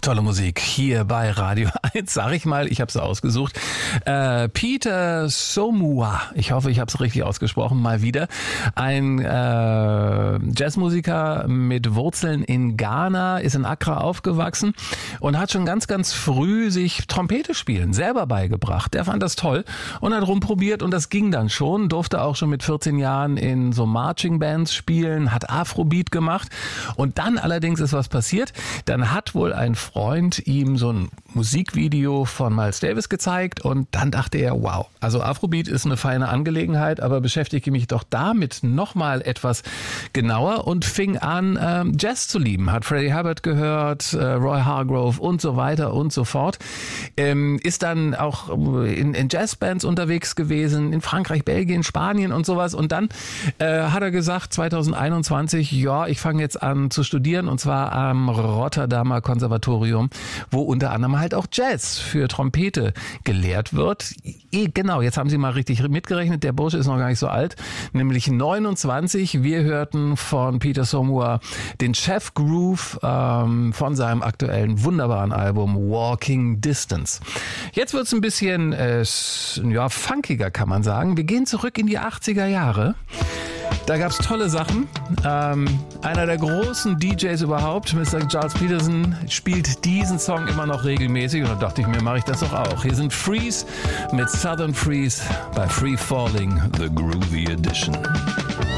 Tolle Musik hier bei Radio 1, sag ich mal, ich habe es ausgesucht. Peter Somua, ich hoffe, ich habe es richtig ausgesprochen, mal wieder. Ein Jazzmusiker mit Wurzeln in Ghana, ist in Accra aufgewachsen und hat schon ganz, ganz früh sich Trompete spielen selber beigebracht. Der fand das toll und hat rumprobiert und das ging dann schon, durfte auch schon mit 14 Jahren in so Marching Bands spielen, hat Afrobeat gemacht und dann allerdings ist was passiert. Dann hat wohl ein Freund ihm so ein Musikvideo von Miles Davis gezeigt und dann dachte er, wow, also Afrobeat ist eine feine Angelegenheit, aber beschäftige mich doch damit nochmal etwas genauer und fing an, Jazz zu lieben. Hat Freddie Hubbard gehört, Roy Hargrove und so weiter und so fort. Ist dann auch in Jazzbands unterwegs gewesen, in Frankreich, Belgien, Spanien und sowas und dann hat er gesagt, 2021, ja, ich fange jetzt an zu studieren und zwar am Rotterdamer Konservatorium, wo unter anderem halt auch Jazz für Trompete gelehrt wird. Genau, jetzt haben Sie mal richtig mitgerechnet, der Bursche ist noch gar nicht so alt, nämlich 29. Wir hörten von Peter Somua den Chef Groove von seinem aktuellen wunderbaren Album Walking Distance. Jetzt wird es ein bisschen funkiger, kann man sagen. Wir gehen zurück in die 80er Jahre. Da gab's tolle Sachen. Einer der großen DJs überhaupt, Mr. Gilles Peterson, spielt diesen Song immer noch regelmäßig. Und da dachte ich mir, mache ich das doch auch. Hier sind Freeze mit Southern Freeze bei Free Falling, The Groovy Edition.